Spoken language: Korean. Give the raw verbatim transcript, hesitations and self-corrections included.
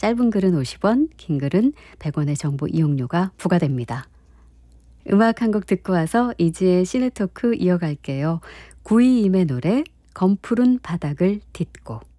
짧은 글은 오십 원, 긴 글은 백 원의 정보 이용료가 부과됩니다. 음악 한 곡 듣고 와서 이지의 시네토크 이어갈게요. 구이이의 노래 검푸른 바닥을 딛고.